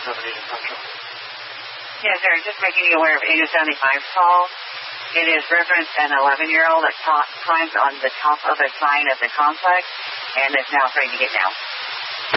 contaminated Central. Yes, sir. Just making you aware of 8075's call. It is referenced an 11-year-old that climbed on the top of a sign at the complex and is now afraid to get down.